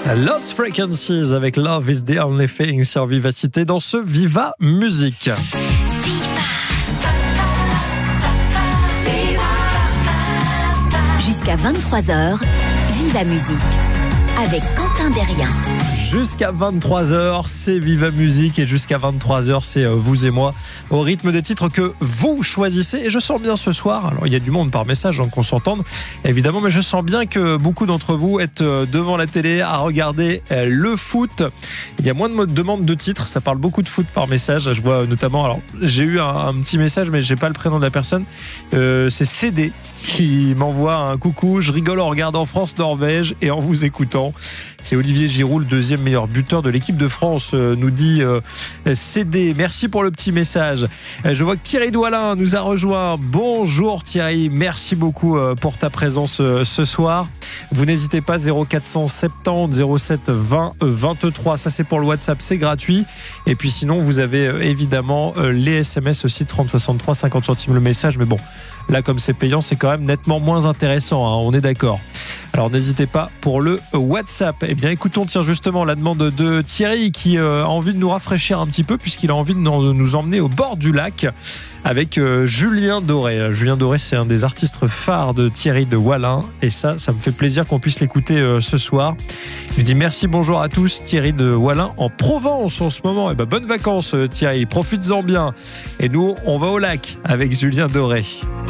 Lost Frequencies avec Love is the Only Thing sur Vivacité dans ce Viva Musique. Jusqu'à 23h, Viva Musique avec Quentin Derrien. Jusqu'à 23h, c'est Viva Musique et jusqu'à 23h, c'est vous et moi au rythme des titres que vous choisissez. Et je sens bien ce soir, alors il y a du monde par message, qu'on s'entende évidemment, mais je sens bien que beaucoup d'entre vous êtes devant la télé à regarder le foot. Il y a moins de demandes de titres, ça parle beaucoup de foot par message. Je vois notamment, alors j'ai eu un petit message, mais j'ai pas le prénom de la personne. C'est CD qui m'envoie un coucou. Je rigole en regardant France-Norvège et en vous écoutant. C'est Olivier Giroud, le deuxième meilleur buteur de l'équipe de France, nous dit CD. Merci pour le petit message. Je vois que Thierry Doualin nous a rejoint. Bonjour Thierry, merci beaucoup pour ta présence ce soir. Vous n'hésitez pas, 0470 07 20 23. Ça c'est pour le WhatsApp, c'est gratuit. Et puis sinon vous avez évidemment les SMS aussi, 30 63 50 centimes le message. Mais bon, là comme c'est payant, c'est quand même nettement moins intéressant, on est d'accord. Alors n'hésitez pas pour le WhatsApp. Eh bien écoutons justement la demande de Thierry qui a envie de nous rafraîchir un petit peu puisqu'il a envie de nous emmener au bord du lac avec Julien Doré. Julien Doré, c'est un des artistes phares de Thierry de Wallin et ça me fait plaisir qu'on puisse l'écouter ce soir. Il me dit merci, bonjour à tous, Thierry de Wallin en Provence en ce moment. Et bonnes vacances Thierry, profites-en bien. Et nous on va au lac avec Julien Doré.